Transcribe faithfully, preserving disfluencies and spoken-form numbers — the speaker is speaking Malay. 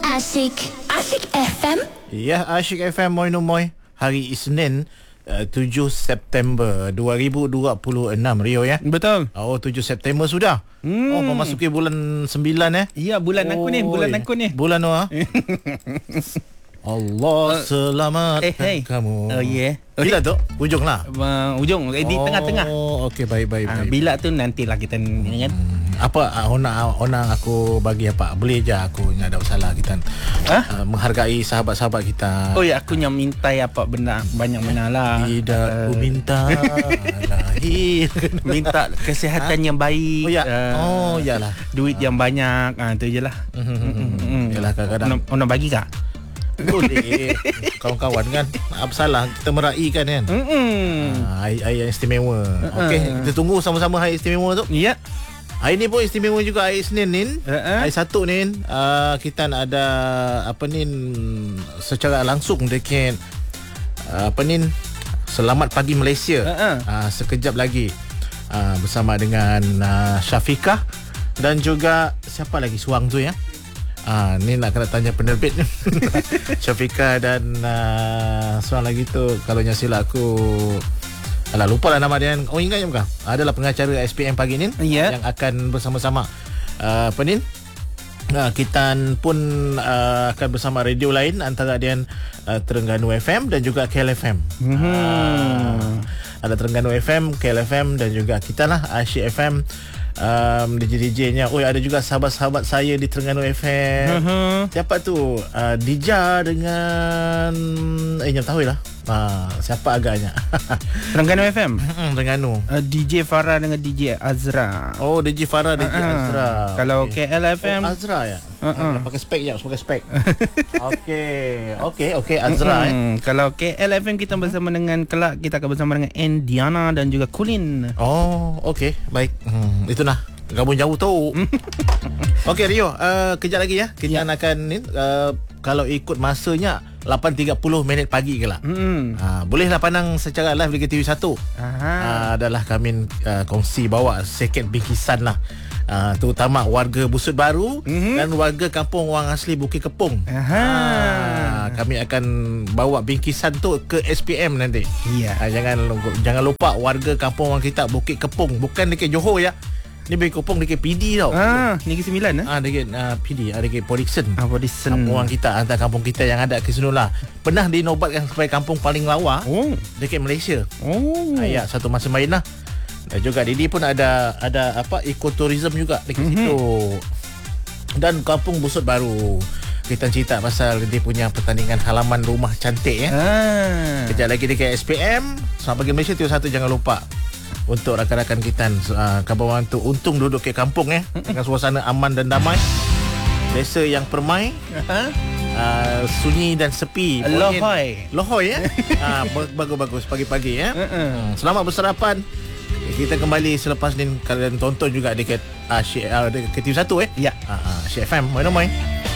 Asyik Asyik F M. Ya, Asyik F M Moi Numoy. Hari Isnin uh, tujuh September dua ribu dua puluh enam, Rio ya. Betul. Oh, tujuh September sudah. Hmm. Oh, memasuki bulan sembilan eh. Iya, bulan oh, aku ni, bulan aku ni. Bulan Noah. Allah selamat eh, hey. kamu. Oh yeah. Bila tu? Ujung lah. Uh, ujung eh, di oh, tengah-tengah. Oh, okey, baik baik uh, baik. Bila tu nantilah kita ni kan. Hmm. Apa honang honang aku bagi apa? Boleh je aku tak ada masalah kita. Huh? Uh, menghargai sahabat-sahabat kita. Oh ya, aku yang minta apa benda banyak benda lah. Tidak uh, ku minta lahir. Minta kesihatan ha? yang baik. Oh ya. Uh, oh yalah. Duit yang banyak. Ah uh, tu jelah. Hmm. Yalah kadang-kadang. Nak bagi tak? Boleh. Kawan-kawan kan, apa salah kita meraihkan kan. Ha, hari yang istimewa. Uh-uh. Okey, kita tunggu sama-sama hari istimewa tu. Ya. Hari ni pun istimewa juga, hari Isnin ni. Uh-uh. Hari Sabtu ni uh, kita ada apa ni secara langsung dekat uh, apa ni Selamat Pagi Malaysia. Uh-uh. Uh, sekejap lagi uh, bersama dengan uh, Syafiqah dan juga siapa lagi suang tu ya. Ah, ni nak kena tanya penerbit ni. Syafiqah dan uh, soal lagi tu kalau yang silap aku alah lupa lah nama dia. Oh ingat je bukan? Adalah pengacara S P M pagi ni yeah. yang akan bersama-sama uh, apa ni? Uh, kita pun uh, akan bersama radio lain antara dia uh, Terengganu F M dan juga K L F M. Mm-hmm. Uh, ada Terengganu F M, K L F M dan juga kita lah Asyik F M. Um, D J D J-nya. Oh, ada juga sahabat-sahabat saya di Terengganu F M. Uh-huh. Siapa tu? Uh, Dija dengan eh nyam tahu lah. Ah, siapa agaknya? Terengganu F M. Terengganu. Uh, D J Farah dengan D J Azra. Oh, D J Farah, D J uh-huh. Azra. Kalau okay. K L F M oh, Azra ya. Uh-uh. Pakai spek je, pakai spek. Okey. Okey, okey Azra uh-huh. eh. Kalau K L F M kita bersama dengan kelak kita akan bersama dengan Indiana dan juga Kulin. Oh, okey. Baik. Hmm, itu nah. Gabung jauh tu. Okey Rio, uh, kejap lagi ya. Kita ya. akan ni uh, kalau ikut masanya lapan tiga puluh minit pagi ke lah. Hmm. Uh, bolehlah pandang secara live di T V satu. Uh, adalah kami uh, kongsi bawa sikit bingkisan lah. Uh, terutama warga Busut Baru mm-hmm. dan warga kampung orang asli Bukit Kepong. Uh, kami akan bawa bingkisan tu ke S P M nanti. Yeah. Uh, jangan jangan lupa warga kampung orang kita Bukit Kepong, bukan dekat Johor ya. Ni Bukit Kepong dekat P D tau. Ah, Negeri Sembilan eh? Ah, dekat uh, P D, ah, dekat Podikson. Ah, Podikson. Kampung orang kita, antara kampung kita yang ada ke Sunula. Pernah dinobatkan sebagai kampung paling lawa oh. dekat Malaysia. Oh. Ah, ya, satu masa main lah. Dan juga Didi pun ada ada apa ekoturism juga dekat mm-hmm. situ. Dan kampung Busut Baru. Kita cerita pasal dia punya pertandingan halaman rumah cantik ya. Ah. Kejap lagi dekat S P M. Selamat Pagi Malaysia T V satu, jangan lupa. Untuk rakan-rakan kita uh, kawan tu untung duduk ke kampung eh dengan suasana aman dan damai, desa yang permai, uh, sunyi dan sepi. Lohoi lohoi ya. uh, bagus-bagus pagi-pagi ya. Uh-uh. Selamat bersarapan. Kita kembali selepas ni. Kalian tonton juga dekat uh, K T V satu eh. Ya. uh, uh, Asyik F M. Mana mai?